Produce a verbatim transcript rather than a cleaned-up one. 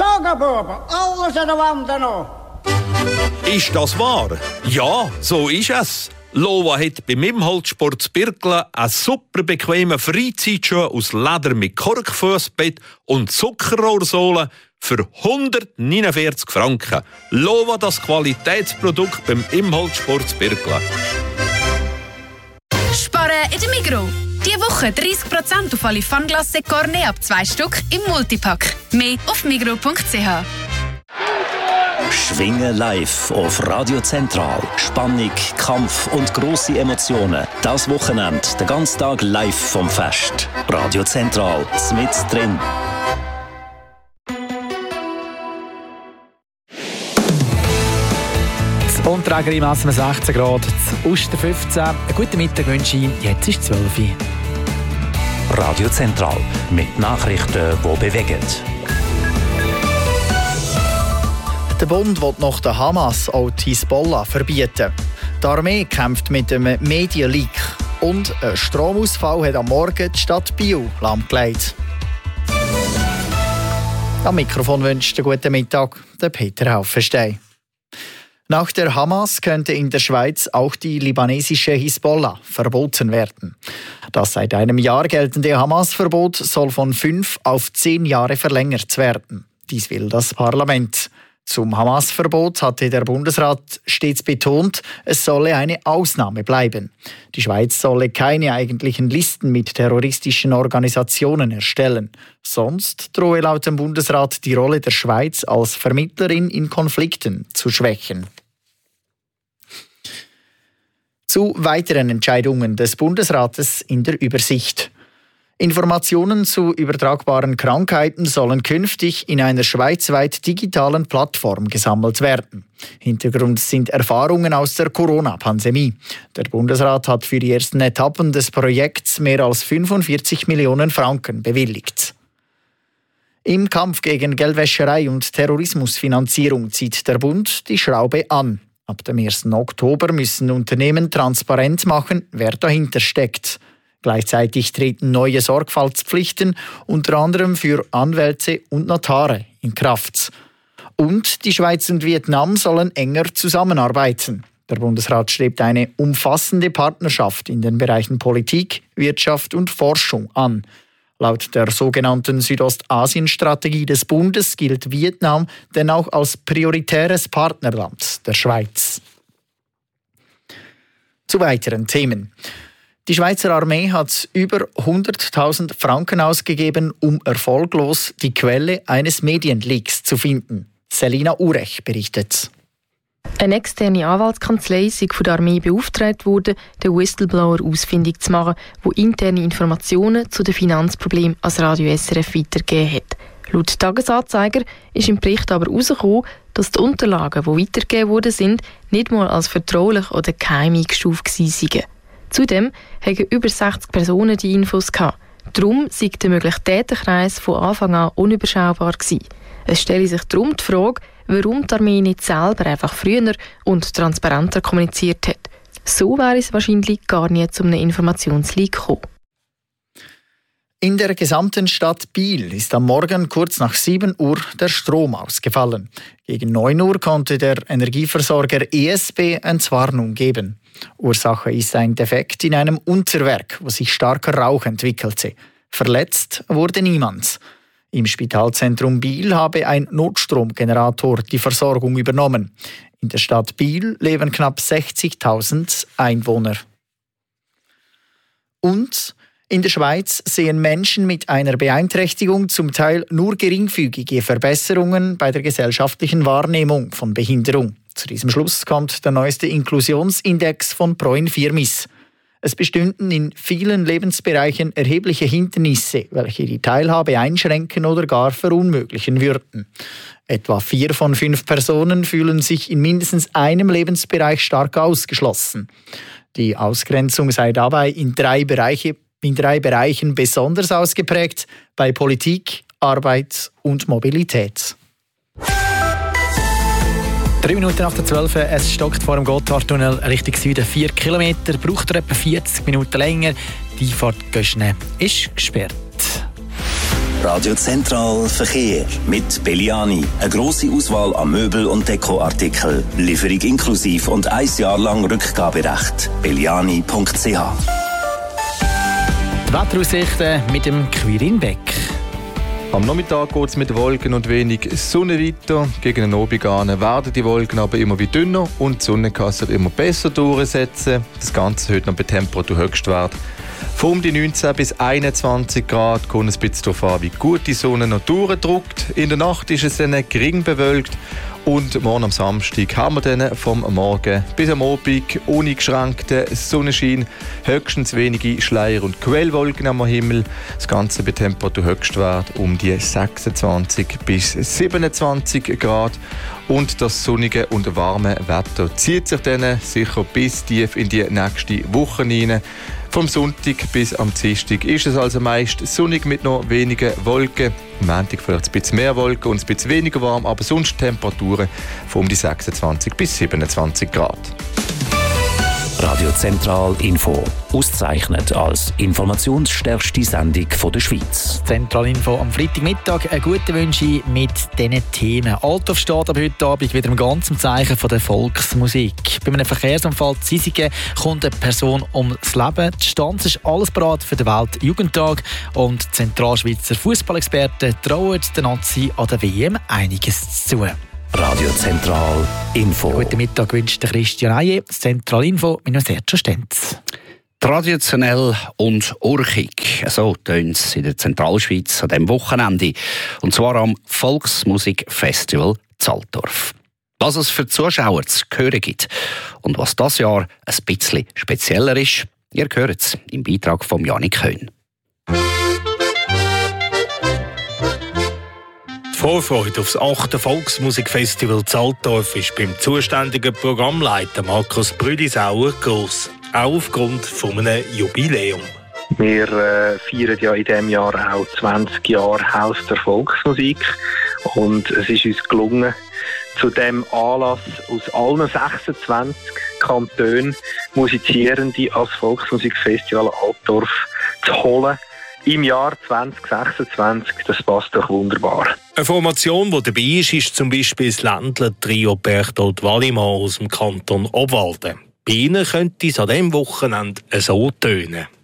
Zagenbuben, alles an der Wand noch. Ist das wahr? Ja, so ist es. Lova hat beim Imholtsport Birkla einen super bequemen Freizeitschuh aus Leder mit Korkfussbett und Zuckerrohrsohle für hundertneunundvierzig Franken. Lova, das Qualitätsprodukt beim Imholtsport Birkla. Sparen in der Migros. Diese Woche dreißig Prozent auf alle Fanglasse Cornet ab zwei Stück im Multipack. Mehr auf migros punkt c h. Schwingen live auf Radio Zentral. Spannung, Kampf und grosse Emotionen. Das Wochenende, den ganzen Tag live vom Fest. Radio Zentral, mit drin. Das Bonträger im Essen sechzehn Grad, das Uster fünfzehn. Einen guten Mittag wünsche ich. Jetzt ist zwölf Uhr. Radio Zentral mit Nachrichten, die bewegen. Der Bund will nach der Hamas auch die Hisbollah verbieten. Die Armee kämpft mit einem Medienleak. Und ein Stromausfall hat am Morgen die Stadt Biel lahmgelegt. Am Mikrofon wünscht einen guten Mittag der Peter Haufenstein. Nach der Hamas könnte in der Schweiz auch die libanesische Hisbollah verboten werden. Das seit einem Jahr geltende Hamas-Verbot soll von fünf auf zehn Jahre verlängert werden. Dies will das Parlament. Zum Hamas-Verbot hatte der Bundesrat stets betont, es solle eine Ausnahme bleiben. Die Schweiz solle keine eigentlichen Listen mit terroristischen Organisationen erstellen. Sonst drohe laut dem Bundesrat die Rolle der Schweiz als Vermittlerin in Konflikten zu schwächen. Zu weiteren Entscheidungen des Bundesrates in der Übersicht. Informationen zu übertragbaren Krankheiten sollen künftig in einer schweizweit digitalen Plattform gesammelt werden. Hintergrund sind Erfahrungen aus der Corona-Pandemie. Der Bundesrat hat für die ersten Etappen des Projekts mehr als fünfundvierzig Millionen Franken bewilligt. Im Kampf gegen Geldwäscherei und Terrorismusfinanzierung zieht der Bund die Schraube an. Ab dem ersten Oktober müssen Unternehmen transparent machen, wer dahinter steckt. Gleichzeitig treten neue Sorgfaltspflichten, unter anderem für Anwälte und Notare, in Kraft. Und die Schweiz und Vietnam sollen enger zusammenarbeiten. Der Bundesrat strebt eine umfassende Partnerschaft in den Bereichen Politik, Wirtschaft und Forschung an. Laut der sogenannten Südostasien-Strategie des Bundes gilt Vietnam denn auch als prioritäres Partnerland der Schweiz. Zu weiteren Themen. Die Schweizer Armee hat über hunderttausend Franken ausgegeben, um erfolglos die Quelle eines Medienleaks zu finden. Selina Urech berichtet. Eine externe Anwaltskanzlei sei von der Armee beauftragt worden, den Whistleblower ausfindig zu machen, der interne Informationen zu den Finanzproblemen als Radio S R F weitergegeben hat. Laut Tagesanzeiger ist im Bericht aber herausgekommen, dass die Unterlagen, die weitergegeben worden sind, nicht mal als vertraulich oder geheim eingestuft seien. Zudem haben über sechzig Personen die Infos gehabt. Darum sei der mögliche Täterkreis von Anfang an unüberschaubar gewesen. Es stelle sich darum die Frage, warum die Armee nicht selber einfach früher und transparenter kommuniziert hat. So wäre es wahrscheinlich gar nie zu einem Informationsleak gekommen. In der gesamten Stadt Biel ist am Morgen kurz nach sieben Uhr der Strom ausgefallen. Gegen neun Uhr konnte der Energieversorger E S B Entwarnung geben. Ursache ist ein Defekt in einem Unterwerk, wo sich starker Rauch entwickelte. Verletzt wurde niemand. Im Spitalzentrum Biel habe ein Notstromgenerator die Versorgung übernommen. In der Stadt Biel leben knapp sechzigtausend Einwohner. Und in der Schweiz sehen Menschen mit einer Beeinträchtigung zum Teil nur geringfügige Verbesserungen bei der gesellschaftlichen Wahrnehmung von Behinderung. Zu diesem Schluss kommt der neueste Inklusionsindex von Pro-Infirmis. Es bestünden in vielen Lebensbereichen erhebliche Hindernisse, welche die Teilhabe einschränken oder gar verunmöglichen würden. Etwa vier von fünf Personen fühlen sich in mindestens einem Lebensbereich stark ausgeschlossen. Die Ausgrenzung sei dabei in drei Bereiche in drei Bereichen besonders ausgeprägt, bei Politik, Arbeit und Mobilität. Drei Minuten nach der zwölf, es stockt vor dem Gotthardtunnel Richtung Süden vier Kilometer, braucht er etwa vierzig Minuten länger. Die Einfahrt Göschne ist gesperrt. Radio Zentral Verkehr mit Belliani. Eine grosse Auswahl an Möbel- und Dekoartikeln. Lieferung inklusiv und ein Jahr lang Rückgaberecht. belliani punkt c h. Die Wetteraussichten mit dem Quirin Beck. Am Nachmittag geht es mit Wolken und wenig Sonne weiter. Gegen den Abend an werden die Wolken aber immer wie dünner und die Sonne kann sich immer besser durchsetzen. Das Ganze heute noch bei Temperaturhöchstwert von um die neunzehn bis einundzwanzig Grad. Kommt ein bisschen darauf an, wie gut die Sonne noch durchdrückt. In der Nacht ist es dann gering bewölkt. Und morgen am Samstag haben wir dann vom Morgen bis am Abend uneingeschränkten Sonnenschein, höchstens wenige Schleier- und Quellwolken am Himmel. Das Ganze bei Temperaturhöchstwert um die sechsundzwanzig bis siebenundzwanzig Grad. Und das sonnige und warme Wetter zieht sich dann sicher bis tief in die nächste Woche hinein. Vom Sonntag bis am Dienstag ist es also meist sonnig mit noch wenigen Wolken. Am Montag vielleicht ein bisschen mehr Wolken und ein bisschen weniger warm, aber sonst Temperaturen von um die sechsundzwanzig bis siebenundzwanzig Grad. Radio Zentral Info. Ausgezeichnet als informationsstärkste Sendung von der Schweiz. Zentralinfo am Freitagmittag. Eine gute Wünsche mit diesen Themen. Althoff steht aber heute Abend wieder im ganzen Zeichen von der Volksmusik. Bei einem Verkehrsunfall in Zisigen kommt eine Person ums Leben. Die Stanz ist alles bereit für den Weltjugendtag und die Zentralschweizer Fußballexperten trauen den Nazi an der W M einiges zu. Radio Zentral Info. Guten Mittag wünscht Christian Eije. Zentralinfo mit Sergio Stenz. Traditionell und urchig, so tönt es in der Zentralschweiz an diesem Wochenende. Und zwar am Volksmusikfestival Zaltdorf. Was es für Zuschauer zu hören gibt und was das Jahr ein bisschen spezieller ist, ihr hört es im Beitrag von Janik Höhn. Die Vorfreude auf das achte Volksmusikfestival Zaltdorf ist beim zuständigen Programmleiter Markus Brüdisauer gross, auch aufgrund von einem Jubiläum. Wir äh, feiern ja in diesem Jahr auch zwanzig Jahre Haus der Volksmusik und es ist uns gelungen, zu diesem Anlass aus allen sechsundzwanzig Kantonen Musizierende als Volksmusikfestival Altdorf zu holen. Im Jahr zwanzig sechsundzwanzig, das passt doch wunderbar. Eine Formation, die dabei ist, ist zum Beispiel das Ländler-Trio Berthold Wallimann aus dem Kanton Obwalden. Bei ihnen könnte es an diesem Wochenende so tönen.